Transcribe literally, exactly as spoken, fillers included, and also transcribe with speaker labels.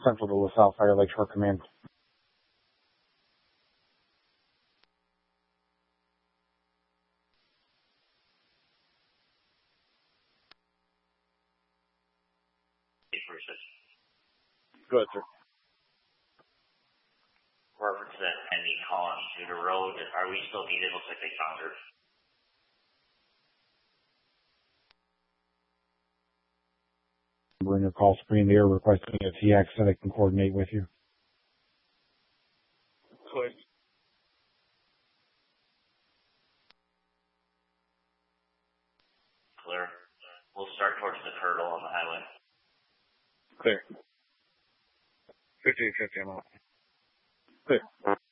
Speaker 1: Central to LaSalle Fire Lakeshore Command.
Speaker 2: Go ahead, sir.
Speaker 3: Reference that Andy Collins to the road. Are we still needed? Looks like they found her.
Speaker 1: In your call screen there requesting a T X so they can coordinate with you.
Speaker 2: Clear.
Speaker 3: Clear. We'll start towards the turtle on the highway.
Speaker 2: Clear. fifteen fifty, I'm out. Clear.